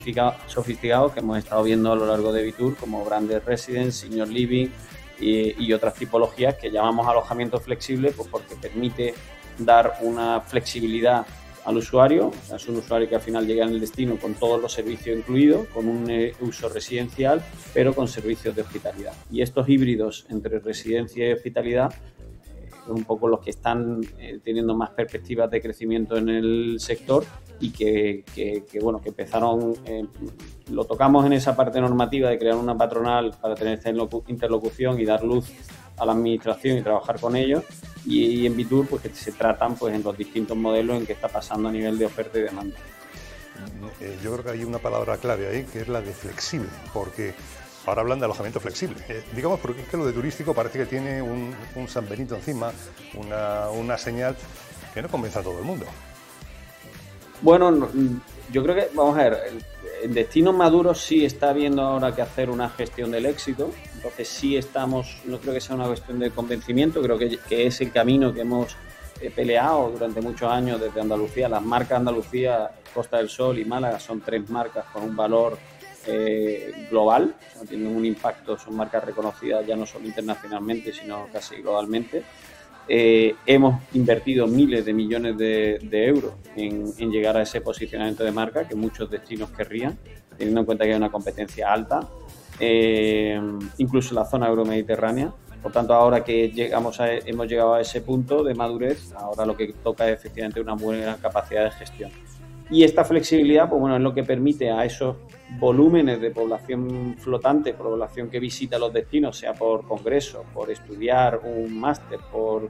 sofisticados que hemos estado viendo a lo largo de Fitur, como Branded Residence, Senior Living y otras tipologías que llamamos alojamiento flexible, pues porque permite dar una flexibilidad al usuario. O sea, es un usuario que al final llega en el destino con todos los servicios incluidos, con un uso residencial, pero con servicios de hospitalidad. Y estos híbridos entre residencia y hospitalidad un poco los que están teniendo más perspectivas de crecimiento en el sector y que empezaron, lo tocamos en esa parte normativa de crear una patronal para tener esta interlocución y dar luz a la administración y trabajar con ellos, y en Fitur pues que se tratan pues en los distintos modelos en que está pasando a nivel de oferta y demanda. Yo creo que hay una palabra clave ahí que es la de flexible, porque ahora hablan de alojamiento flexible, digamos, porque es que lo de turístico parece que tiene un San Benito encima, una señal que no convence a todo el mundo. Bueno, yo creo que, vamos a ver, en destinos maduros sí está habiendo ahora que hacer una gestión del éxito, entonces sí estamos, no creo que sea una cuestión de convencimiento, creo que es el camino que hemos peleado durante muchos años desde Andalucía. Las marcas Andalucía, Costa del Sol y Málaga son 3 marcas con un valor global, o sea, tienen un impacto, son marcas reconocidas ya no solo internacionalmente, sino casi globalmente. Hemos invertido miles de millones de euros en llegar a ese posicionamiento de marca que muchos destinos querrían, teniendo en cuenta que hay una competencia alta, incluso en la zona euromediterránea. Por tanto, ahora que hemos llegado a ese punto de madurez, ahora lo que toca es efectivamente una buena capacidad de gestión. Y esta flexibilidad, pues bueno, es lo que permite a esos volúmenes de población flotante, población que visita los destinos, sea por congreso, por estudiar un máster, por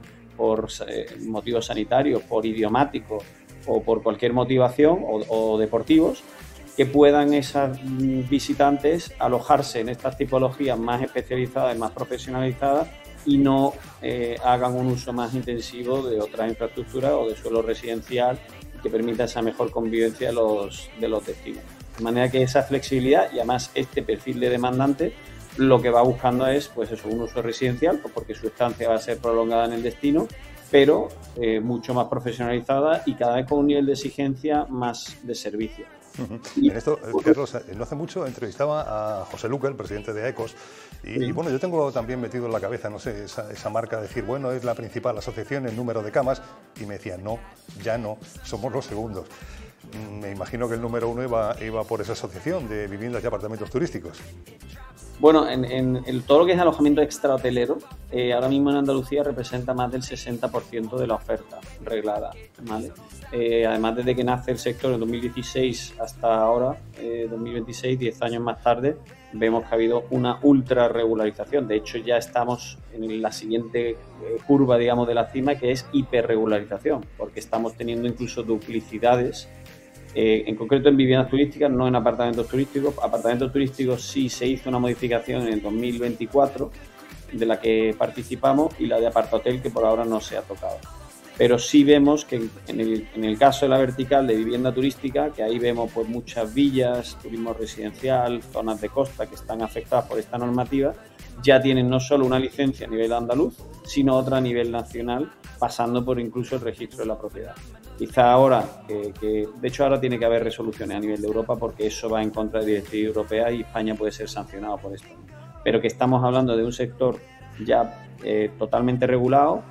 motivos sanitarios, por idiomáticos o por cualquier motivación o deportivos, que puedan esas visitantes alojarse en estas tipologías más especializadas y más profesionalizadas y no hagan un uso más intensivo de otras infraestructuras o de suelo residencial que permita esa mejor convivencia de los destinos. De manera que esa flexibilidad y además este perfil de demandante lo que va buscando es pues eso, un uso residencial, pues porque su estancia va a ser prolongada en el destino, pero mucho más profesionalizada y cada vez con un nivel de exigencia más de servicio. En esto, Carlos, no hace mucho entrevistaba a José Luca, el presidente de AECOS, y bueno, yo tengo también metido en la cabeza, no sé, esa marca de decir, bueno, es la principal asociación en número de camas, y me decía, no, ya no, somos los segundos. Me imagino que el número 1 iba por esa asociación de viviendas y apartamentos turísticos. Bueno, en todo lo que es alojamiento extrahotelero, ahora mismo en Andalucía representa más del 60% de la oferta reglada, ¿vale? Además, desde que nace el sector en 2016 hasta ahora, 2026, 10 años más tarde, vemos que ha habido una ultra regularización. De hecho, ya estamos en la siguiente curva, digamos, de la cima, que es hiperregularización, porque estamos teniendo incluso duplicidades. En concreto en viviendas turísticas, no en apartamentos turísticos. Apartamentos turísticos sí se hizo una modificación en el 2024 de la que participamos y la de apartahotel que por ahora no se ha tocado. Pero sí vemos que en el caso de la vertical de vivienda turística, que ahí vemos pues muchas villas, turismo residencial, zonas de costa que están afectadas por esta normativa, ya tienen no solo una licencia a nivel andaluz, sino otra a nivel nacional, pasando por incluso el registro de la propiedad. Quizá ahora, de hecho ahora tiene que haber resoluciones a nivel de Europa porque eso va en contra de directiva europea y España puede ser sancionado por esto. Pero que estamos hablando de un sector ya totalmente regulado,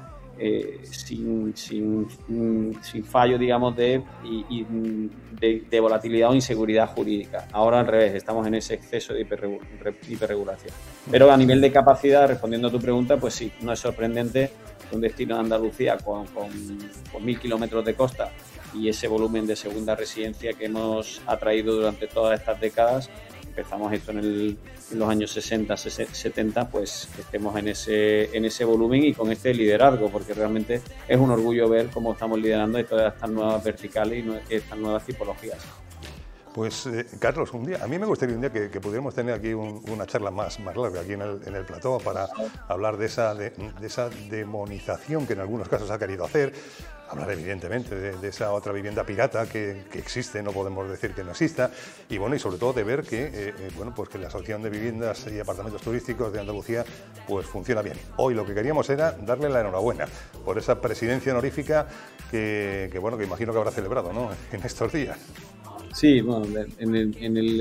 sin fallo, digamos, de volatilidad o inseguridad jurídica. Ahora al revés, estamos en ese exceso de hiperregulación. Pero a nivel de capacidad, respondiendo a tu pregunta, pues sí, no es sorprendente un destino de Andalucía con 1.000 kilómetros de costa y ese volumen de segunda residencia que hemos atraído durante todas estas décadas. Empezamos esto en los años 60, 70, pues que estemos en ese volumen y con este liderazgo, porque realmente es un orgullo ver cómo estamos liderando todas estas nuevas verticales y estas nuevas tipologías. Pues Carlos, un día, a mí me gustaría un día que pudiéramos tener aquí una charla más larga aquí en el plató para hablar de esa demonización que en algunos casos ha querido hacer, hablar evidentemente de esa otra vivienda pirata que existe, no podemos decir que no exista, y bueno, y sobre todo de ver que pues que la Asociación de Viviendas y Apartamentos Turísticos de Andalucía pues funciona bien. Hoy lo que queríamos era darle la enhorabuena por esa presidencia honorífica que imagino que habrá celebrado, ¿no?, en estos días. Sí, bueno, en el